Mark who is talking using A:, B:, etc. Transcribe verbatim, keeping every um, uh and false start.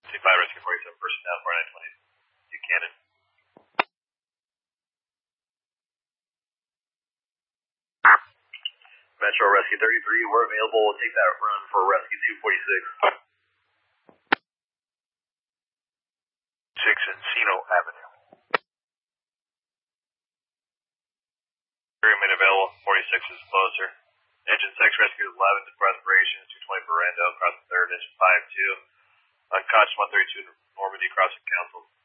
A: T five Rescue forty-seven, person down, forty-nine twenty, Buchanan. Metro Rescue thirty-three, we're available. We'll take that run for Rescue two forty-six.
B: six Encino Avenue.
A: Remain available, forty-six is closer. Engine six Rescue eleven to Brespiration, two twenty Berendo, crossing third, engine five two. Unconscious one thirty-two, Normandy, crossing Council.